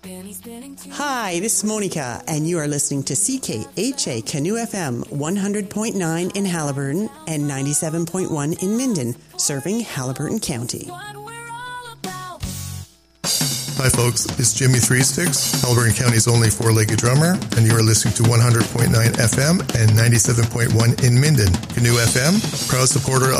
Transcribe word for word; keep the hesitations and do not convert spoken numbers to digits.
Hi, this is Monica, and you are listening to C K H A Canoe F M one hundred point nine in Haliburton and ninety-seven point one in Minden, serving Haliburton County. Hi folks, it's Jimmy Three Sticks, Haliburton County's only four-legged drummer, and you are listening to one hundred point nine F M and ninety-seven point one in Minden. Canoe F M, proud supporter of